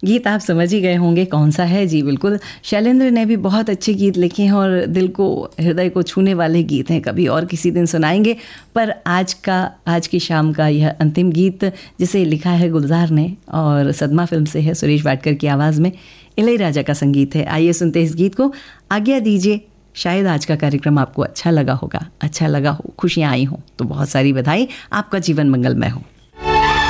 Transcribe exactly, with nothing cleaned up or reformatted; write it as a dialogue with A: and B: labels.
A: गीत आप समझ ही गए होंगे कौन सा है। जी बिल्कुल, शैलेंद्र ने भी बहुत अच्छे गीत लिखे हैं और दिल को, हृदय को छूने वाले गीत हैं। कभी और किसी दिन सुनाएंगे, पर आज का, आज की शाम का यह अंतिम गीत जिसे लिखा है गुलजार ने और सदमा फिल्म से है, सुरेश वाडकर की आवाज़ में, इलैयाराजा का संगीत है। आइए सुनते इस गीत को, आज्ञा दीजिए। शायद आज का कार्यक्रम आपको अच्छा लगा होगा, अच्छा लगा हो, खुशियाँ आई हों तो बहुत सारी बधाई, आपका जीवन मंगलमय हो।